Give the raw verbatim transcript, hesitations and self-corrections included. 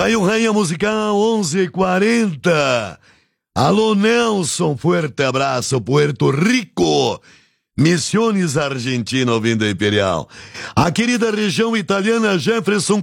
Tá aí o Rainha Musical, onze e quarenta. Alô, Nelson, fuerte abraço, Puerto Rico. Missões Argentina, ouvindo a Imperial. A querida região italiana Jefferson